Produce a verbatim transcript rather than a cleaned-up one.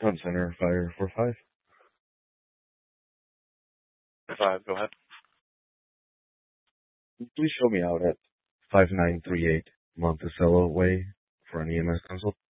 Hunt Center, Fire four five. Five, go ahead. Please show me out at five nine three eight Monticello Way for an E M S consult.